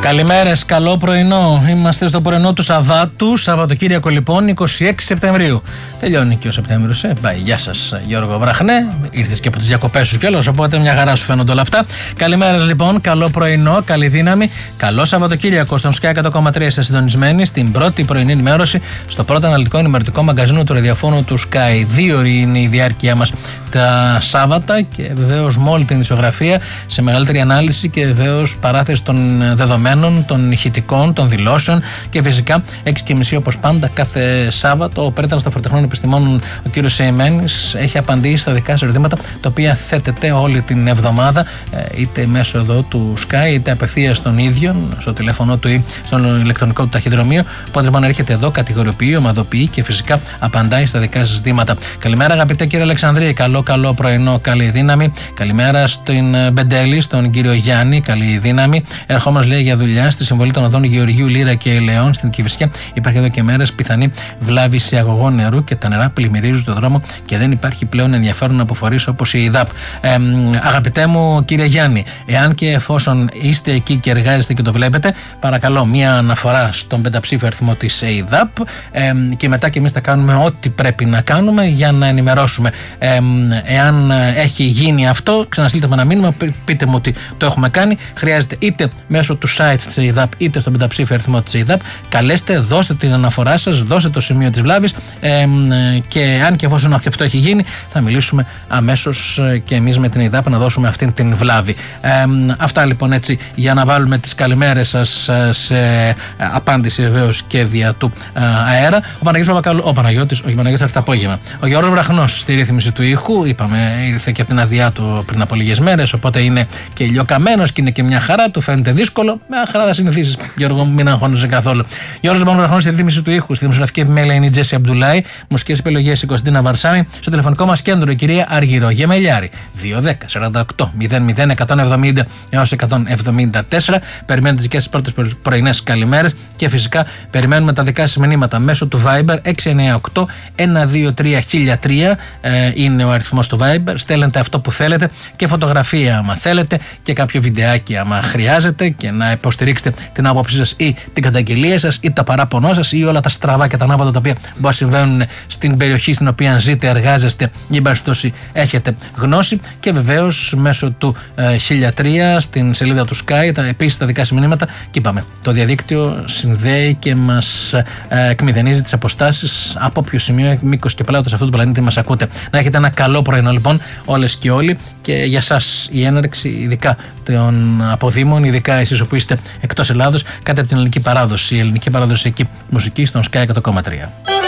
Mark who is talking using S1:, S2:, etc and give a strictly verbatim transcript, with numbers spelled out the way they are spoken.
S1: Καλημέρες, καλό πρωινό. Είμαστε στο πρωινό του Σαββάτου, Σαββατοκύριακο λοιπόν, είκοσι έξι Σεπτεμβρίου. Τελειώνει και ο Σεπτέμβριος, ε. Πάει, γεια σας Γιώργο Βραχνέ. Ήρθες και από τις διακοπές σου κιόλας, οπότε μια χαρά σου φαίνονται όλα αυτά. Καλημέρες λοιπόν, καλό πρωινό, καλή δύναμη. Καλό Σαββατοκύριακο στον Sky εκατό κόμμα τρία, είστε συντονισμένοι στην πρώτη πρωινή ενημέρωση, στο πρώτο αναλυτικό ενημερωτικό μαγκαζίνο του ραδιοφώνου του Sky. Δύο ώρες είναι η διάρκεια μας τα Σάββατα και βεβαίως με όλη την ισογραφία σε μεγαλύτερη ανάλυση και βεβαίως παράθεση των δεδομένων, των ηχητικών, των δηλώσεων και φυσικά έξι και μισή όπως πάντα κάθε Σάββατο. Ο Πρέτανος των Φορτεχνών Επιστημόνων, ο κύριος Σεϊμένης, έχει απαντήσει στα δικά σας ερωτήματα τα οποία θέτετε όλη την εβδομάδα, είτε μέσω εδώ του Sky είτε απευθείας στον ίδιο, στο τηλέφωνο του ή στο ηλεκτρονικό του ταχυδρομείο. Οπότε λοιπόν έρχεται εδώ, κατηγοριοποιεί, ομαδοποιεί και φυσικά απαντάει στα δικά σας ζητήματα. Καλημέρα αγαπητέ κύριε Αλεξανδρία, καλό καλό πρωινό, καλή δύναμη. Καλημέρα στην Μπεντέλη, στον κύριο Γιάννη, καλή δύναμη. Ερχόμενος λέει για δουλειά στη συμβολή των οδών Γεωργίου Λύρα και Ελαιών στην Κηφισιά. Υπάρχει εδώ και μέρες πιθανή βλάβη σε αγωγό νερού και τα νερά πλημμυρίζουν τον δρόμο και δεν υπάρχει πλέον ενδιαφέρον από φορείς όπως η ΕΙΔΑΠ. Ε, αγαπητέ μου κύριε Γιάννη, εάν και εφόσον είστε εκεί και εργάζεστε και το βλέπετε, παρακαλώ μία αναφορά στον πενταψήφιο αριθμό της ΕΙΔΑΠ ε, και μετά και εμείς θα κάνουμε ό,τι πρέπει να κάνουμε για να ενημερώσουμε. Ε, εάν έχει γίνει αυτό, ξαναστείλτε με ένα μήνυμα, πείτε μου ότι το έχουμε κάνει. Χρειάζεται είτε μέσω του site της ΕΙΔΑΠ είτε στον πενταψήφιο αριθμό της ΕΙΔΑΠ. Καλέστε, δώστε την αναφορά σας, δώστε το σημείο της βλάβης ε, και αν και εφόσον αυτό έχει γίνει, θα μιλήσουμε αμέσως και εμείς με την ΕΙΔΑΠ να δώσουμε αυτή την βλάβη. Ε, αυτά λοιπόν έτσι για να βάλουμε τις καλημέρες σας σε απάντηση βεβαίως και δια του αέρα. Ο Παναγιώτης Παπακαλού, ο Παναγιώτης, όχι Παναγιώτης έρθει το απόγευμα. Ο Γιώργος Βραχνός στη ρύθμιση του ήχου, είπαμε, ήρθε και από την αδειά του πριν από λίγες μέρες, οπότε είναι και ηλιοκαμένος και είναι και μια χαρά, του φαίνεται δύσκολο. Μια χαρά θα συνηθίσεις, Γιώργο, μην αγχώνεσαι καθόλου. Γιώργος λοιπόν Βραχνός στη ρύθμιση του ήχου, στη δημοσιογραφική επιμέλεια είναι η Τζέσι Αμπτουλάη, μουσικές επιλογές η Κωνσταντίνα Βαρσάμι, στο τηλεφωνικό μας κέντρο η κυρία Αργυρό Γεμελιάρη. δύο δέκα σαράντα οκτώ μηδέν μηδέν εκατόν εβδομήντα έως εκατόν εβδομήντα τέσσερα. Περιμένετε τις δικές σας πρώτες πρωινές καλημέρες και φυσικά περιμένουμε τα δικά σας μηνύματα μέσω του Viber έξι εννιά οκτώ ένα δύο τρία χίλια τρία ε, είναι ο αριθμός του Viber. Στέλνετε αυτό που θέλετε και φωτογραφία άμα θέλετε και κάποιο βιντεάκι άμα χρειάζεται και να υποστηρίξετε την άποψή σας ή την καταγγελία σας ή τα παράπονό σας ή όλα τα στραβά και τα ανάποδα τα οποία μπορεί να συμβαίνουν στην περιοχή στην οποία ζείτε, εργάζεστε ή εν πάση περιπτώσει έχετε γνώση. Και βεβαίως μέσω του ε, χίλια τρία στην σελίδα του Sky τα, επίσης τα δικά σας μηνύματα. Και είπαμε, το διαδίκτυο συνδέει και μας ε, εκμηδενίζει τις αποστάσεις από όποιο σημείο, μήκος και πλάτος αυτού του πλανήτη μας ακούτε. Να έχετε ένα καλό πρωινό λοιπόν όλες και όλοι και για σας η έναρξη ειδικά των αποδήμων, ειδικά εσείς που είστε εκτός Ελλάδος, κάτι από την ελληνική παράδοση, η ελληνική παραδοσιακή μουσική στον Sky εκατό κόμμα τρία.